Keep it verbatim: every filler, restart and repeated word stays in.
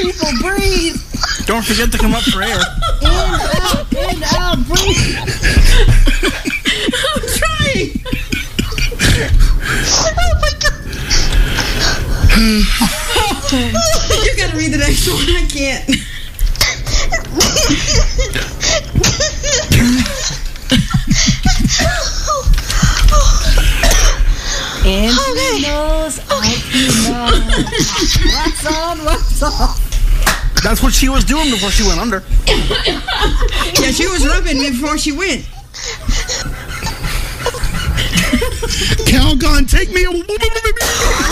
people, breathe. Don't forget to come up for air. In, out, in, out, breathe. I'm trying. Oh my God. You gotta read the next one. I can't. In Okay. nose, out the nose. What's on, what's off? That's what she was doing before she went under. Yeah, she was rubbing me before she went. Calgon, take me.